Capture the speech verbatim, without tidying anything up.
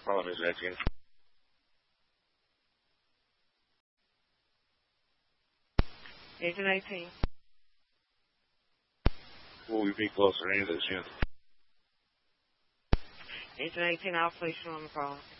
Problem is eighteen. Agent eighteen. Will we be closer to any of this unit? Agent eighteen, I'll place you on the call.